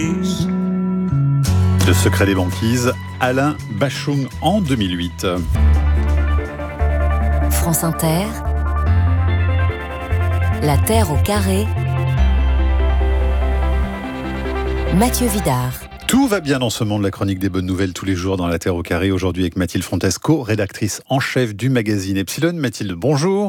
Le secret des banquises, Alain Bachung en 2008. France Inter, La Terre au carré, Mathieu Vidard. Tout va bien dans ce monde, la chronique des bonnes nouvelles tous les jours dans La Terre au carré. Aujourd'hui avec Mathilde Frontesco, rédactrice en chef du magazine Epsilon. Mathilde, bonjour.